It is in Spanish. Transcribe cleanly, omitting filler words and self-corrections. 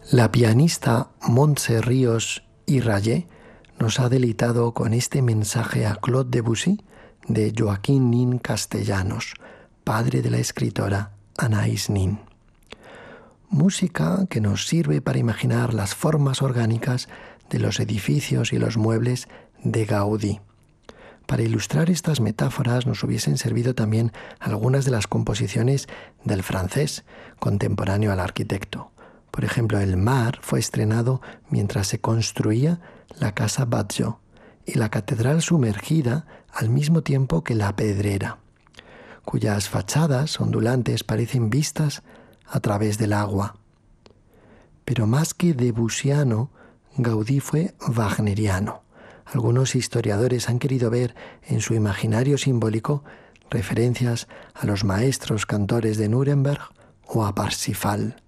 La pianista Montse Ríos y Rayé nos ha deleitado con este mensaje a Claude Debussy de Joaquín Nin Castellanos, padre de la escritora Anaïs Nin. Música que nos sirve para imaginar las formas orgánicas de los edificios y los muebles de Gaudí. Para ilustrar estas metáforas nos hubiesen servido también algunas de las composiciones del francés, contemporáneo al arquitecto. Por ejemplo, El mar fue estrenado mientras se construía la Casa Batlló y la catedral sumergida al mismo tiempo que la Pedrera, cuyas fachadas ondulantes parecen vistas a través del agua. Pero más que debussiano, Gaudí fue wagneriano. Algunos historiadores han querido ver en su imaginario simbólico referencias a los maestros cantores de Nuremberg o a Parsifal.